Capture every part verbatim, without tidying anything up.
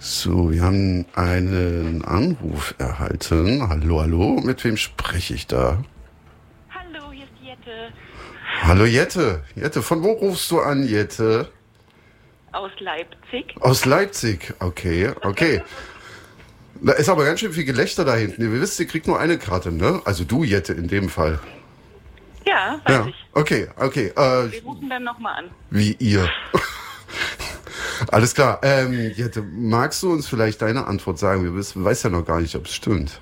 So, wir haben einen Anruf erhalten. Hallo, hallo, mit wem spreche ich da? Hallo, hier ist Jette. Hallo Jette. Jette, von wo rufst du an, Jette? Aus Leipzig. Aus Leipzig, okay, okay. Da ist aber ganz schön viel Gelächter da hinten. Ihr wisst, ihr kriegt nur eine Karte, ne? Also du, Jette, in dem Fall. Ja, weiß Ja, ich. okay, okay. Äh, Wir rufen dann nochmal an. wie ihr. Alles klar. Ähm, Jette, magst du uns vielleicht deine Antwort sagen? Wir wissen, weiß ja noch gar nicht, ob es stimmt.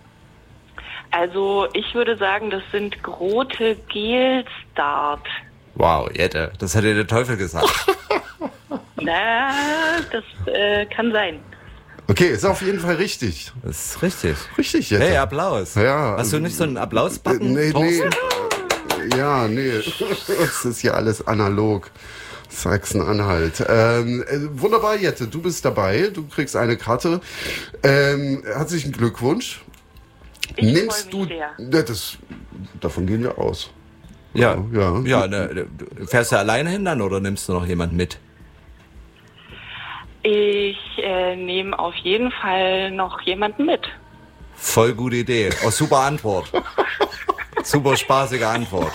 Also, ich würde sagen, das sind Grote Gelstart. Wow, Jette, das hat dir der Teufel gesagt. Na, das äh, kann sein. Okay, ist auf jeden Fall richtig. Das ist richtig. Richtig, Jette. Hey, Applaus. Ja. Hast du nicht so einen Applaus-Button? Nee, nee. Thorsten? Ja, nee. Es ist ja alles analog. Sachsen-Anhalt. Ähm, äh, wunderbar, Jette, du bist dabei. Du kriegst eine Karte. Ähm, herzlichen Glückwunsch. Ich Nimmst freu mich du. sehr. Ja, das, davon gehen wir aus. Ja, Ja. ja. Ne, fährst du alleine hin dann oder nimmst du noch jemanden mit? Ich äh, nehme auf jeden Fall noch jemanden mit. Voll gute Idee. Oh, super Antwort. Super spaßige Antwort.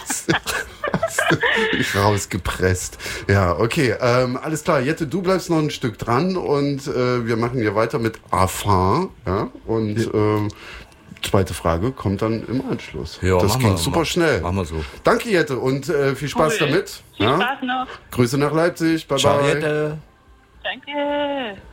Rausgepresst. Ja, okay. Ähm, alles klar. Jette, du bleibst noch ein Stück dran und äh, wir machen hier weiter mit Afin. Ja, und ähm, zweite Frage kommt dann im Anschluss. Ja, das machen ging wir, super mach- schnell. machen wir so. Danke, Jette, und äh, viel Spaß Cool. damit. Viel Ja? Spaß noch. Grüße nach Leipzig. Bye, Ciao, bye. Jette. Danke.